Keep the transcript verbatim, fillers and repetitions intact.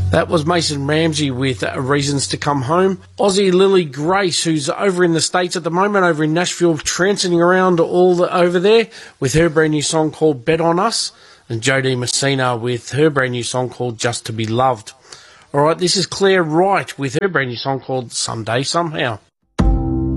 That was Mason Ramsey with uh, Reasons to Come Home. Aussie Lily Grace, who's over in the States at the moment, over in Nashville, transiting around all the, over there with her brand new song called Bet On Us. And Jodie Messina with her brand new song called Just To Be Loved. All right, this is Claire Wright with her brand new song called Someday Somehow.